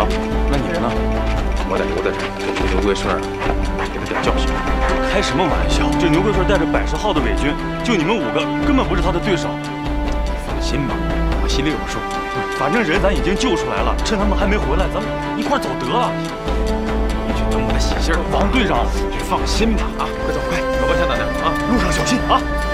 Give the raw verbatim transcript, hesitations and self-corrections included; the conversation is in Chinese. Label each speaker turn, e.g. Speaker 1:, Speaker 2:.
Speaker 1: 好，那你们呢？我得留在这儿，给这个牛桂顺给他点教训。
Speaker 2: 开什么玩笑？这牛桂顺带着百十号的伪军，就你们五个根本不是他的对手。
Speaker 1: 放心吧，我心里有数。
Speaker 2: 反正人咱已经救出来了，趁他们还没回来，咱们一块走得了。
Speaker 1: 你去等我的喜信儿。
Speaker 2: 王队长，
Speaker 1: 放心吧，啊，快走，快走吧，向大娘啊，
Speaker 2: 路上小心啊。